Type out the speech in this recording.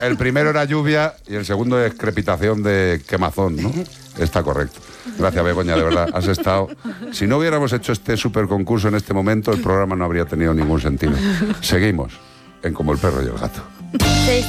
El primero era lluvia y el segundo es crepitación de quemazón, ¿no? Está correcto. Gracias, Begoña, de verdad, has estado... Si no hubiéramos hecho este super concurso en este momento, el programa no habría tenido ningún sentido. Seguimos en Como el perro y el gato.